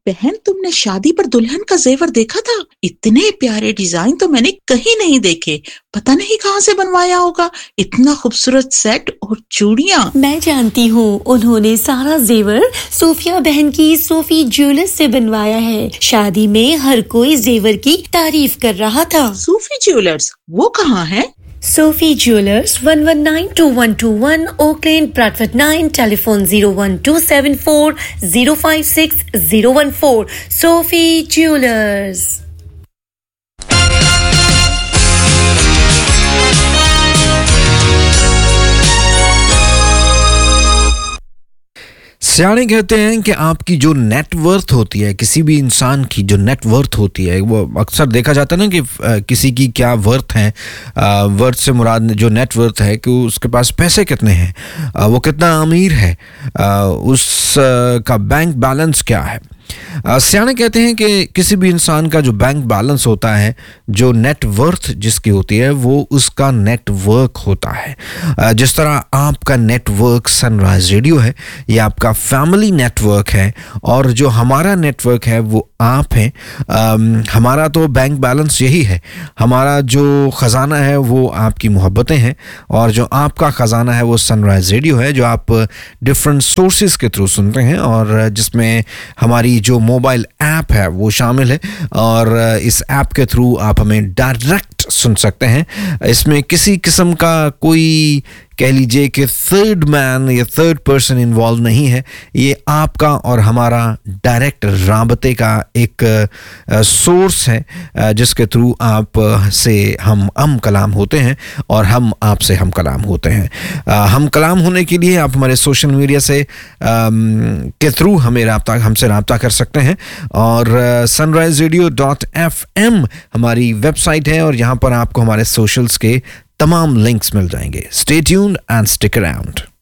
बहन, तुमने शादी पर दुल्हन का जेवर देखा था? इतने प्यारे डिजाइन तो मैंने कहीं नहीं देखे। पता नहीं कहाँ से बनवाया होगा। इतना खूबसूरत सेट और चूड़ियां। मैं जानती हूँ, उन्होंने सारा जेवर सोफिया बहन की सोफी ज्वेलर्स से बनवाया है। शादी में हर कोई जेवर की तारीफ कर रहा था। सूफी ज्वेलर्स, वो कहाँ है? Sophie Jewelers, 1192121 Oak Lane, Bradford 9, telephone 01274 056 014. Sophie Jewelers. सियाने कहते हैं कि आपकी जो नेटवर्थ होती है, किसी भी इंसान की जो नेटवर्थ होती है, वो अक्सर देखा जाता है ना कि किसी की क्या वर्थ है। वर्थ से मुराद जो नेटवर्थ है कि उसके पास पैसे कितने हैं, वो कितना अमीर है, उस का बैंक बैलेंस क्या है। सियाने कहते हैं कि किसी भी इंसान का जो बैंक बैलेंस होता है, जो नेटवर्थ जिसकी होती है, वो उसका नेटवर्क होता है। जिस तरह आपका नेटवर्क सनराइज रेडियो है, ये आपका फैमिली नेटवर्क है, और जो हमारा नेटवर्क है वो आप हैं। हमारा तो बैंक बैलेंस यही है। हमारा जो ख़जाना है वो आपकी मोहब्बतें हैं, और जो आपका ख़जाना है वो सनराइज रेडियो है, जो आप डिफरेंट सोर्सेज के थ्रू सुनते हैं, और जिसमें हमारी जो मोबाइल ऐप है वो शामिल है, और इस ऐप के थ्रू आप हमें डायरेक्ट सुन सकते हैं। इसमें किसी किस्म का कोई, कह लीजिए कि थर्ड मैन या थर्ड पर्सन इन्वॉल्व नहीं है। ये आपका और हमारा डायरेक्ट राबते का एक सोर्स है, जिसके थ्रू आप से हम कलाम होते हैं, और हम आपसे हम कलाम होते हैं। हम कलाम होने के लिए आप हमारे सोशल मीडिया से के थ्रू हमसे रब्ता कर सकते हैं, और sunriseradio.fm हमारी वेबसाइट है, और यहाँ पर आपको हमारे सोशल्स के तमाम लिंक्स मिल जाएंगे। Stay tuned and stick around.